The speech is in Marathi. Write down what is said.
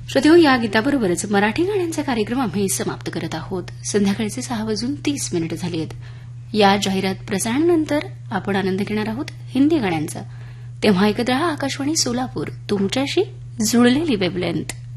श्रोतेहो, या गीताबरोबरच मराठी गाण्यांचा कार्यक्रम आम्ही समाप्त करत आहोत. संध्याकाळचे 6:30 झाले आहेत. या जाहिरात प्रसारणानंतर आपण आनंद घेणार आहोत हिंदी गाण्यांचा. तेव्हा ऐकत रहा आकाशवाणी सोलापूर, तुमच्याशी जुळलेली वेवलेंथ.